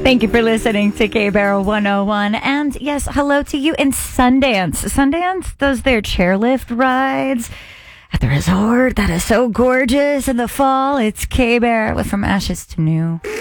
Thank you for listening to K-Barrel 101. And yes, hello to you in Sundance. Sundance does their chairlift rides at the resort that is so gorgeous in the fall. It's K-Barrel with From Ashes to New.